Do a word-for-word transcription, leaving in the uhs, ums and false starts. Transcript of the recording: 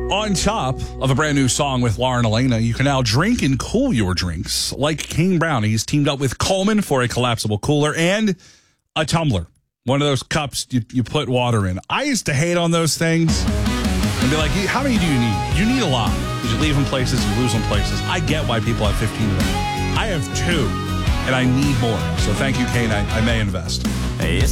On top of a brand new song with Lauren Elena, you can now drink and cool your drinks like King Brownies teamed up with Coleman for a collapsible cooler and a tumbler. One of those cups you, you put water in. I used to hate on those things and be like, how many do you need? You need a lot. You leave them places, you lose them places. I get why people have fifteen of them. I have two, and I need more. So thank you, Kane. I, I may invest. Yes.